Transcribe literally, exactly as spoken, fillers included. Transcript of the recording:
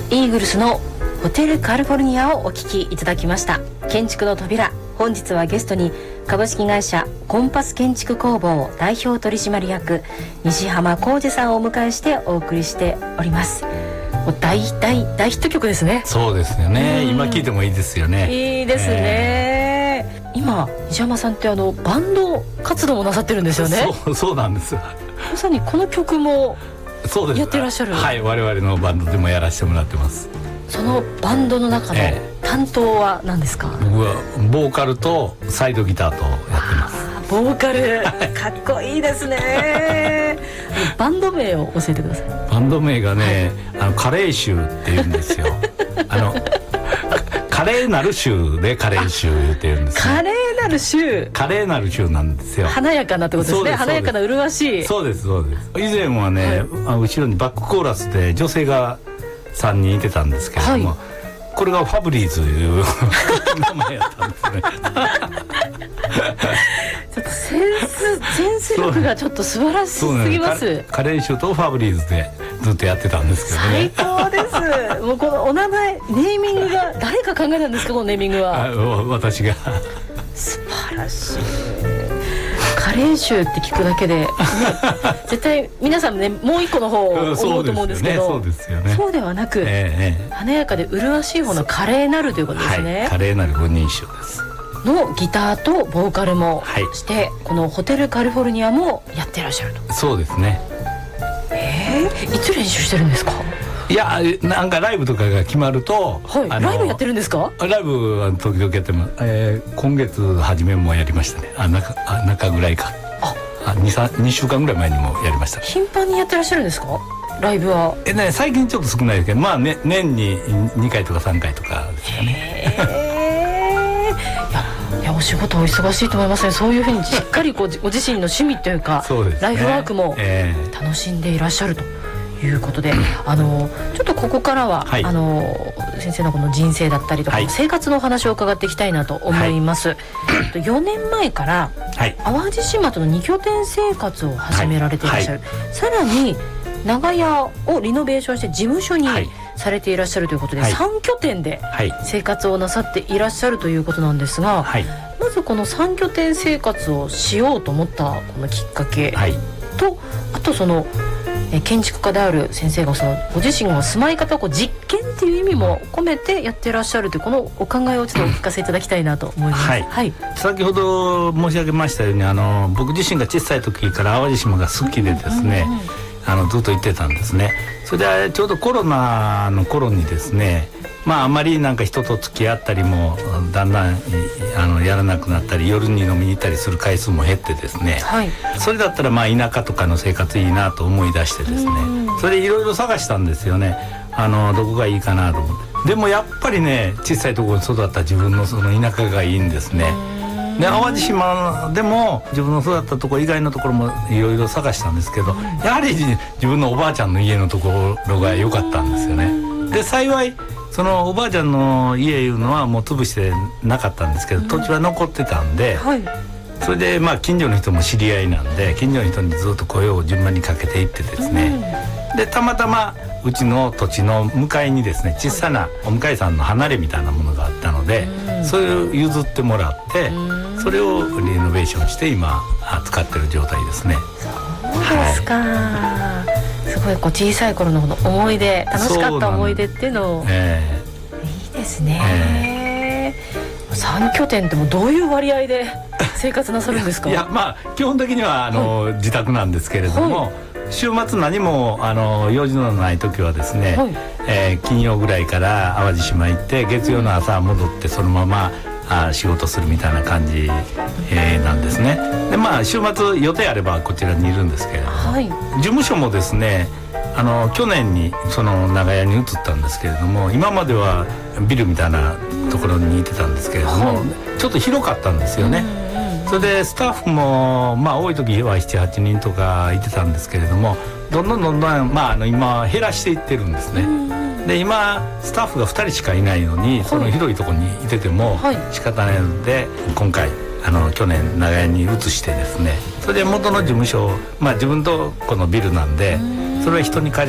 イーグルスのホテルカリフォルニアをお聞きいただきました。建築の扉、本日はゲストに株式会社コンパス建築工房代表取締役西浜浩二さんをお迎えしてお送りしております。もう大大大ヒット曲ですね。 そうですよね、今聴いてもいいですよね。 いいですね、えー、今西浜さんってあのバンド活動もなさってるんですよね。 そう、そうなんです。 まさにこの曲もそうです、 やってらっしゃる。 はい、我々のバンドでもやらせてもらってます。 そのバンドの中の担当は何ですか？ 僕はボーカルとサイドギターとやってます。 ボーカルかっこいいですねバンド名を教えてください。 バンド名がね、はい、あのカレー臭って言うんですよあのカレーなる臭でカレー臭言って言うんです、ね、 カレーなる臭、 カレーなる臭なんですよ。 華やかなってことですね。華やかな麗しい。 そうですそうです。以前はね、はい、後ろにバックコーラスで女性がさんにんいてたんですけれども、はい、これがファブリーズいう名前やったんですねちょっとセンスセンス力がちょっと素晴らしすぎます。 ね、カレー臭とファブリーズでずっとやってたんですけどね。 最高です。もうこのお名前、ネーミングが誰が考えたんですか、このネーミングは。 あ、私が。 素晴らしい。カレー臭って聞くだけで、ね、絶対皆さんね、もう一個の方を思うと思うんですけど、 そうですよね、そうですよね。 そうではなく、えー、華やかで麗しい方のカレーなるということですね。 はい、カレーなる五人称ですのギターとボーカルもして、はい、このホテルカリフォルニアもやってらっしゃると。 そうですね。 えー、いつ練習してるんですか？ いや、なんかライブとかが決まると、 はい、ライブやってるんですか？ ライブは時々やってます、えー、今月初めもやりましたね。あ、中、あ、中ぐらいか、ああ 2, にしゅうかんぐらい前にもやりました。 頻繁にやってらっしゃるんですか、ライブは？ え、ね、最近ちょっと少ないですけど、まあ、ね、年ににかいとかさんかいとかですかね。 いやいや、お仕事お忙しいと思いますね。そういうふうにしっかりこうご自身の趣味というかそうですね、 ライフワークも楽しんでいらっしゃるということで、あのちょっとここからは、はい、あの先生のこの人生だったりとか、はい、生活のお話を伺っていきたいなと思います、はい、よねんまえから、はい、淡路島とのに拠点生活を始められていらっしゃる、はい、さらに長屋をリノベーションして事務所にされていらっしゃるということで、はい、さん拠点で生活をなさっていらっしゃるということなんですが、はい、まずこのさん拠点生活をしようと思ったこのきっかけと、はい、あとそのえ建築家である先生がそのご自身の住まい方をこう実験っていう意味も込めてやってらっしゃるというこのお考えをちょっとお聞かせいただきたいなと思います、はいはい、 先ほど申し上げましたように、あの僕自身が小さい時から淡路島が好きでですね、うんうんうん、あのずっと行ってたんですね。それでちょうどコロナの頃にですね、まああまりなんか人と付き合ったりもだんだんあのやらなくなったり、夜に飲みに行ったりする回数も減ってですね、はい、それだったらまあ田舎とかの生活いいなと思い出してですね、それでいろいろ探したんですよね。あのどこがいいかなと思って。でもやっぱりね、小さいところに育った自分のその田舎がいいんですね。で淡路島でも自分の育ったところ以外のところもいろいろ探したんですけど、やはり自分のおばあちゃんの家のところが良かったんですよね。で幸いそのおばあちゃんの家いうのはもう潰してなかったんですけど、土地は残ってたんで、はい、それでまあ近所の人も知り合いなんで、近所の人にずっと声を順番にかけていってですね、でたまたまうちの土地の向かいにですね、小さなお向かいさんの離れみたいなものがあったので、それを譲ってもらって、それをリノベーションして今使ってる状態ですね。 そうですか、はい、すごいこう小さい頃の思い出、楽しかった思い出っていうのを、えー、いいですね、えー、さん拠点ってもうどういう割合で生活なさるんですか？ いや、まあ基本的にはあの、はい、自宅なんですけれども、はい、週末何もあの用事のない時はですね、はい、えー、金曜ぐらいから淡路島行って月曜の朝戻ってそのままあ仕事するみたいな感じ、えー、なんですね。でまあ週末予定あればこちらにいるんですけれども、はい、事務所もですね、あの去年にその長屋に移ったんですけれども、今まではビルみたいなところにいてたんですけれども、はい、ちょっと広かったんですよね。それでスタッフもまあ多い時はななはちにんとかいてたんですけれども、どんどんどんどん、まあ、あの今減らしていってるんですね。で今スタッフがふたりしかいないのに、はい、その広いところにいてても仕方ないので、はい、今回あの去年長屋に移してですね、それで元の事務所を、まあ、自分とこのビルなんで、それは人に借り